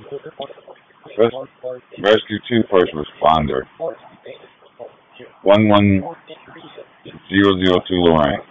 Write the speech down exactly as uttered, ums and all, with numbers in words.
Res- Rescue two first responder. One one zero zero two Lorraine.